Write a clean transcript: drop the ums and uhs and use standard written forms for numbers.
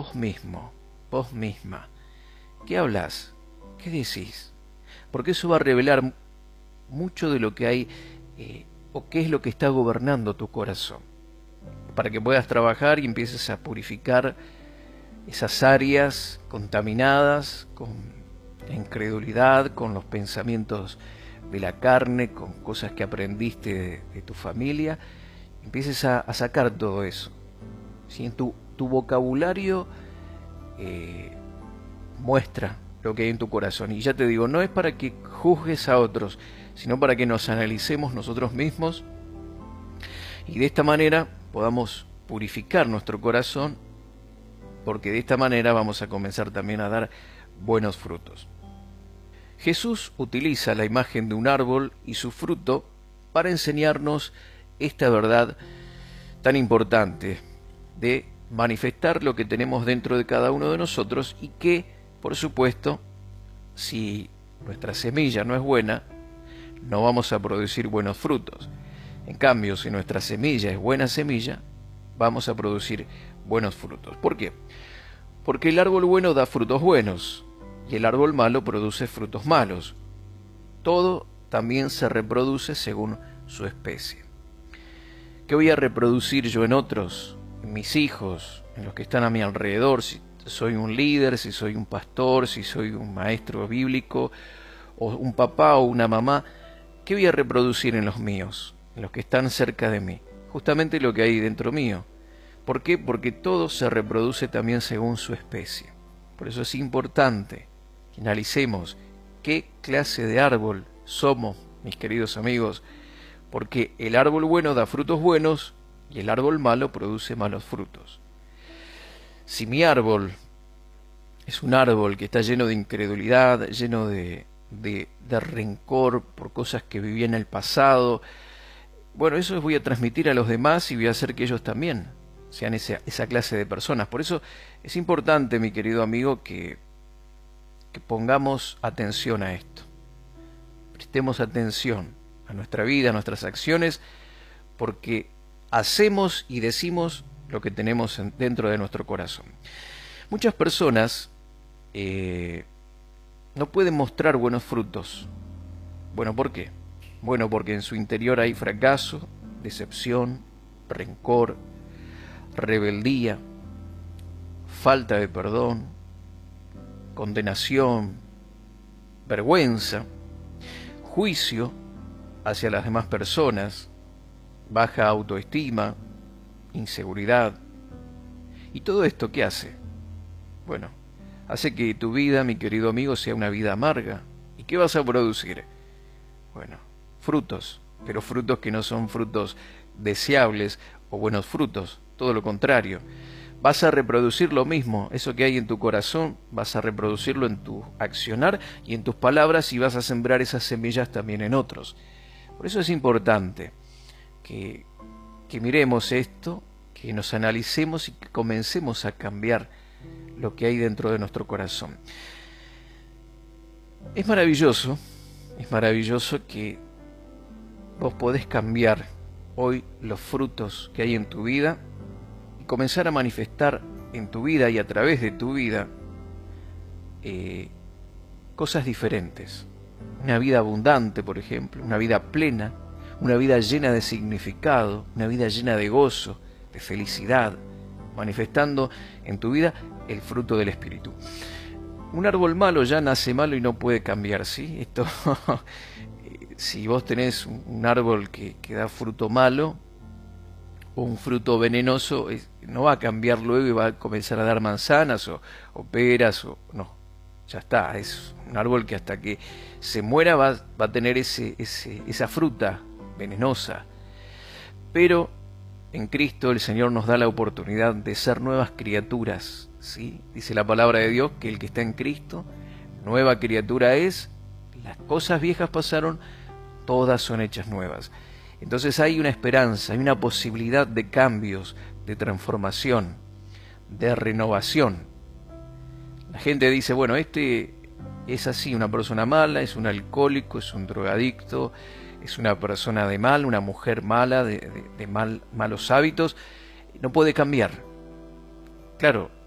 vos mismo, vos misma. ¿Qué hablas? ¿Qué decís? Porque eso va a revelar mucho de lo que hay o qué es lo que está gobernando tu corazón. Para que puedas trabajar y empieces a purificar esas áreas contaminadas con la incredulidad, con los pensamientos de la carne, con cosas que aprendiste de tu familia. Empieces a sacar todo eso. Si en tu vocabulario muestra lo que hay en tu corazón. Y ya te digo, no es para que juzgues a otros, sino para que nos analicemos nosotros mismos y de esta manera podamos purificar nuestro corazón, porque de esta manera vamos a comenzar también a dar buenos frutos. Jesús utiliza la imagen de un árbol y su fruto para enseñarnos esta verdad tan importante de manifestar lo que tenemos dentro de cada uno de nosotros y que, por supuesto, si nuestra semilla no es buena, no vamos a producir buenos frutos. En cambio, si nuestra semilla es buena semilla, vamos a producir buenos frutos. ¿Por qué? Porque el árbol bueno da frutos buenos y el árbol malo produce frutos malos. Todo también se reproduce según su especie. ¿Qué voy a reproducir yo en otros? En mis hijos, en los que están a mi alrededor, si soy un líder, si soy un pastor, si soy un maestro bíblico, o un papá o una mamá. ¿Qué voy a reproducir en los míos, en los que están cerca de mí? Justamente lo que hay dentro mío. ¿Por qué? Porque todo se reproduce también según su especie. Por eso es importante que analicemos qué clase de árbol somos, mis queridos amigos, porque el árbol bueno da frutos buenos y el árbol malo produce malos frutos. Si mi árbol es un árbol que está lleno de incredulidad, lleno de rencor por cosas que viví en el pasado, bueno, eso les voy a transmitir a los demás y voy a hacer que ellos también sean esa clase de personas. Por eso es importante, mi querido amigo, que pongamos atención a esto. Prestemos atención a nuestra vida, a nuestras acciones, porque hacemos y decimos lo que tenemos dentro de nuestro corazón. Muchas personas no pueden mostrar buenos frutos. Bueno, ¿por qué? Bueno, porque en su interior hay fracaso, decepción, rencor, rebeldía, falta de perdón, condenación, vergüenza, juicio hacia las demás personas, baja autoestima, inseguridad. ¿Y todo esto qué hace? Bueno, hace que tu vida, mi querido amigo, sea una vida amarga. ¿Y qué vas a producir? Bueno, frutos, pero frutos que no son frutos deseables o buenos frutos, todo lo contrario. Vas a reproducir lo mismo, eso que hay en tu corazón, vas a reproducirlo en tu accionar y en tus palabras y vas a sembrar esas semillas también en otros. Por eso es importante que miremos esto, que nos analicemos y que comencemos a cambiar lo que hay dentro de nuestro corazón. Es maravilloso que vos podés cambiar hoy los frutos que hay en tu vida y comenzar a manifestar en tu vida y a través de tu vida cosas diferentes. Una vida abundante, por ejemplo, una vida plena, una vida llena de significado, una vida llena de gozo, de felicidad, manifestando en tu vida el fruto del Espíritu. Un árbol malo ya nace malo y no puede cambiar, ¿sí? Esto, si vos tenés un árbol que da fruto malo o un fruto venenoso, no va a cambiar luego y va a comenzar a dar manzanas o peras, no, ya está, es un árbol que hasta que se muera va a tener esa fruta venenosa. Pero en Cristo el Señor nos da la oportunidad de ser nuevas criaturas, ¿sí? Dice la palabra de Dios que el que está en Cristo, nueva criatura es, las cosas viejas pasaron, todas son hechas nuevas. Entonces hay una esperanza, hay una posibilidad de cambios, de transformación, de renovación. La gente dice, bueno, este es así, una persona mala, es un alcohólico, es un drogadicto, es una persona de mal, una mujer mala, de malos hábitos, no puede cambiar. Claro,